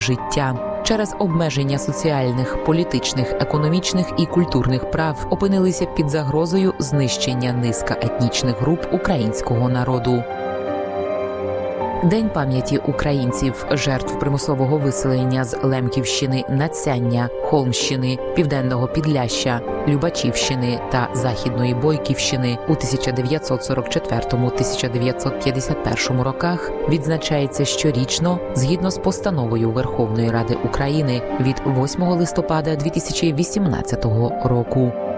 життя. Через обмеження соціальних, політичних, економічних і культурних прав опинилися під загрозою знищення низка етнічних груп українського народу. День пам'яті українців, жертв примусового виселення з Лемківщини, Надсяння, Холмщини, Південного Підляшшя, Любачівщини та Західної Бойківщини у 1944-1951 роках відзначається щорічно згідно з постановою Верховної Ради України від 8 листопада 2018 року.